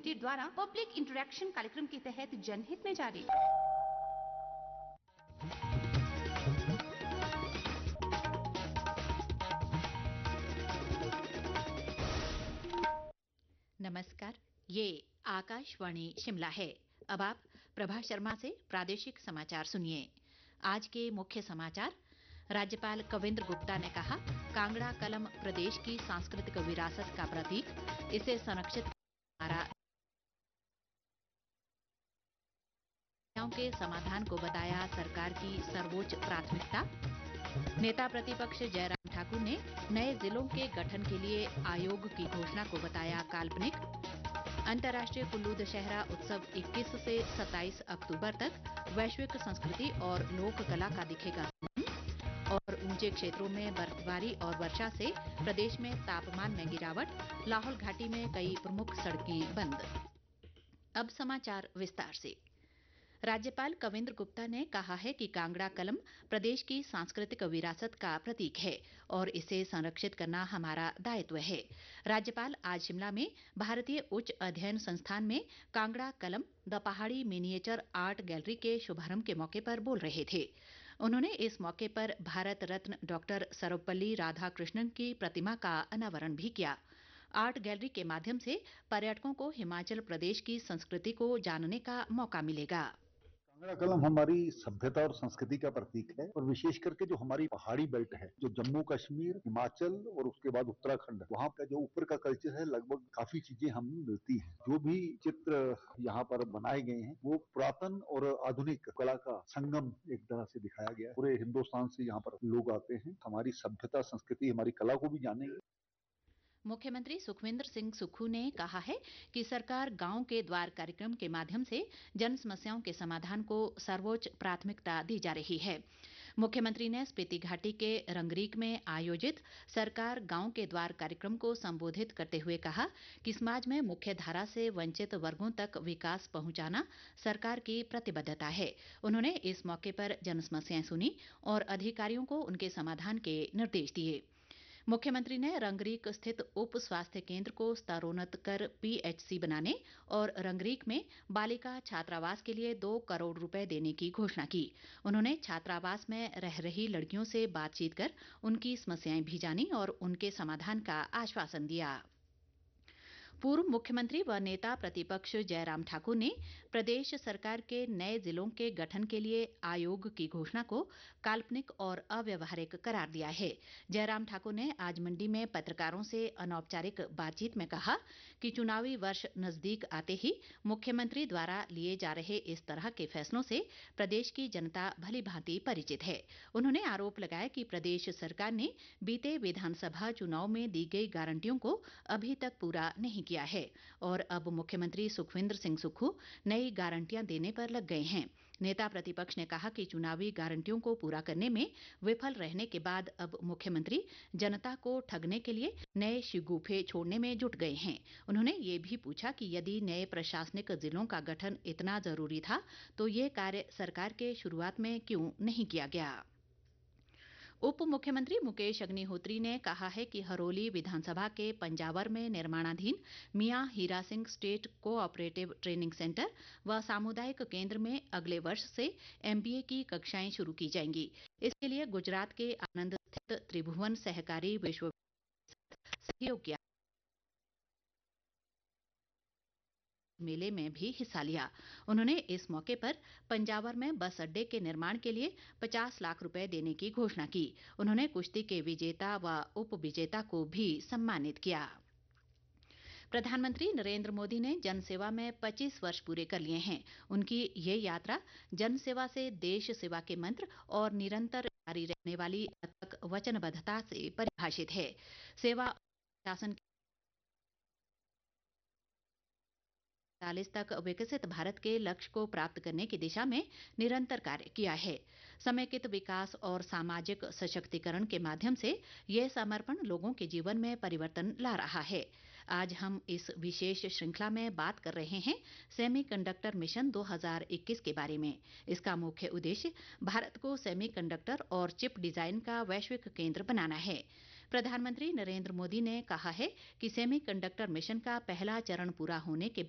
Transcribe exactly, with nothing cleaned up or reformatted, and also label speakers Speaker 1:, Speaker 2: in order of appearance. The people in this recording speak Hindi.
Speaker 1: लिमिटेड द्वारा पब्लिक इंटरेक्शन कार्यक्रम के तहत जनहित में जारी।
Speaker 2: नमस्कार, ये आकाशवाणी शिमला है। अब आप प्रभा शर्मा से प्रादेशिक समाचार सुनिए। आज के मुख्य समाचार। राज्यपाल कविंद्र गुप्ता ने कहा, कांगड़ा कलम प्रदेश की सांस्कृतिक विरासत का प्रतीक, इसे संरक्षित हमारा के समाधान को बताया सरकार की सर्वोच्च प्राथमिकता। नेता प्रतिपक्ष जयराम ठाकुर ने नए जिलों के गठन के लिए आयोग की घोषणा को बताया काल्पनिक। अंतर्राष्ट्रीय कुल्लू दशहरा उत्सव इक्कीस से सत्ताईस अक्टूबर तक वैश्विक संस्कृति और लोक कला का दिखेगा। और ऊंचे क्षेत्रों में बर्फबारी और वर्षा से प्रदेश में तापमान में गिरावट, लाहौल घाटी में कई प्रमुख सड़कें बंद। अब समाचार विस्तार से। राज्यपाल कविंद्र गुप्ता ने कहा है कि कांगड़ा कलम प्रदेश की सांस्कृतिक विरासत का प्रतीक है और इसे संरक्षित करना हमारा दायित्व है। राज्यपाल आज शिमला में भारतीय उच्च अध्ययन संस्थान में कांगड़ा कलम द पहाड़ी मिनिएचर आर्ट गैलरी के शुभारंभ के मौके पर बोल रहे थे। उन्होंने इस मौके पर भारत रत्न डॉक्टर सर्वपल्ली राधाकृष्णन की प्रतिमा का अनावरण भी किया। आर्ट गैलरी के माध्यम से पर्यटकों को हिमाचल प्रदेश की संस्कृति को जानने का मौका मिलेगा।
Speaker 3: कांगड़ा कलम हमारी सभ्यता और संस्कृति का प्रतीक है और विशेष करके जो हमारी पहाड़ी बेल्ट है, जो जम्मू कश्मीर, हिमाचल और उसके बाद उत्तराखंड, वहाँ का जो ऊपर का कल्चर है, लगभग काफी चीजें हमें मिलती हैं। जो भी चित्र यहाँ पर बनाए गए हैं वो पुरातन और आधुनिक कला का संगम एक तरह से दिखाया गया है। पूरे हिंदुस्तान से यहाँ पर लोग आते हैं, हमारी सभ्यता, संस्कृति, हमारी कला को भी जानेंगे।
Speaker 2: मुख्यमंत्री सुखविंदर सिंह सुक्खू ने कहा है कि सरकार गांव के द्वार कार्यक्रम के माध्यम से जन समस्याओं के समाधान को सर्वोच्च प्राथमिकता दी जा रही है। मुख्यमंत्री ने स्पीति घाटी के रंगरीक में आयोजित सरकार गांव के द्वार कार्यक्रम को संबोधित करते हुए कहा कि समाज में मुख्य धारा से वंचित वर्गों तक विकास पहुंचाना सरकार की प्रतिबद्धता है। उन्होंने इस मौके पर जन समस्याएं सुनी और अधिकारियों को उनके समाधान के निर्देश दिए। मुख्यमंत्री ने रंगरीक स्थित उप स्वास्थ्य केंद्र को स्तरोन्नत कर पीएचसी बनाने और रंगरीक में बालिका छात्रावास के लिए दो करोड़ रुपए देने की घोषणा की। उन्होंने छात्रावास में रह रही लड़कियों से बातचीत कर उनकी समस्याएं भी जानी और उनके समाधान का आश्वासन दिया। पूर्व मुख्यमंत्री व नेता प्रतिपक्ष जयराम ठाकुर ने प्रदेश सरकार के नए जिलों के गठन के लिए आयोग की घोषणा को काल्पनिक और अव्यवहारिक करार दिया है। जयराम ठाकुर ने आज मंडी में पत्रकारों से अनौपचारिक बातचीत में कहा कि चुनावी वर्ष नजदीक आते ही मुख्यमंत्री द्वारा लिए जा रहे इस तरह के फैसलों से प्रदेश की जनता भली भांति परिचित है। उन्होंने आरोप लगाया कि प्रदेश सरकार ने बीते विधानसभा चुनाव में दी गई गारंटियों को अभी तक पूरा नहीं किया है और अब मुख्यमंत्री सुखविंदर सिंह सुक्खू नई गारंटियां देने पर लग गए हैं। नेता प्रतिपक्ष ने कहा कि चुनावी गारंटियों को पूरा करने में विफल रहने के बाद अब मुख्यमंत्री जनता को ठगने के लिए नए शिगुफे छोड़ने में जुट गए हैं। उन्होंने ये भी पूछा कि यदि नए प्रशासनिक जिलों का गठन इतना जरूरी था तो ये कार्य सरकार के शुरुआत में क्यों नहीं किया गया। उप मुख्यमंत्री मुकेश अग्निहोत्री ने कहा है कि हरोली विधानसभा के पंजावर में निर्माणाधीन मियां Hira Singh state cooperative training centre व सामुदायिक केंद्र में अगले वर्ष से एमबीए की कक्षाएं शुरू की जाएंगी। इसके लिए गुजरात के आनंद स्थित त्रिभुवन सहकारी विश्वविद्यालय सहयोग किया मेले में भी हिस्सा लिया। उन्होंने इस मौके पर पंजावर में बस अड्डे के निर्माण के लिए पचास लाख रुपए देने की घोषणा की। उन्होंने कुश्ती के विजेता व उप विजेता को भी सम्मानित किया। प्रधानमंत्री नरेंद्र मोदी ने जनसेवा में पच्चीस वर्ष पूरे कर लिए हैं। उनकी ये यात्रा जनसेवा से देश सेवा के मंत्र और निरंतर जारी रहने वाली अथक वचनबद्धता से परिभाषित है। सेवा और शासन चालीस तक विकसित भारत के लक्ष्य को प्राप्त करने की दिशा में निरंतर कार्य किया है। समेकित विकास और सामाजिक सशक्तिकरण के माध्यम से यह समर्पण लोगों के जीवन में परिवर्तन ला रहा है। आज हम इस विशेष श्रृंखला में बात कर रहे हैं सेमीकंडक्टर मिशन दो हज़ार इक्कीस के बारे में। इसका मुख्य उद्देश्य भारत को सेमीकंडक्टर और चिप डिजाइन का वैश्विक केंद्र बनाना है। प्रधानमंत्री नरेंद्र मोदी ने कहा है कि सेमीकंडक्टर मिशन का पहला चरण पूरा होने के